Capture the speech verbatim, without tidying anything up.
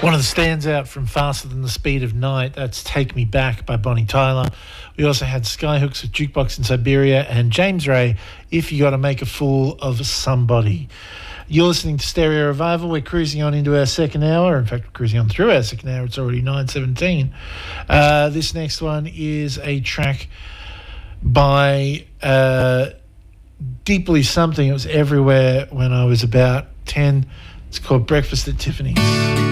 One of the stands out from Faster Than the Speed of Night, that's Take Me Back by Bonnie Tyler. We also had Skyhooks with Jukebox in Siberia and James Ray, If You Gotta Make a Fool of Somebody. You're listening to Stereo Revival. We're cruising on into our second hour. In fact, we're cruising on through our second hour. It's already nine seventeen. Uh, this next one is a track by uh, Deeply Something. It was everywhere when I was about ten. It's called Breakfast at Tiffany's.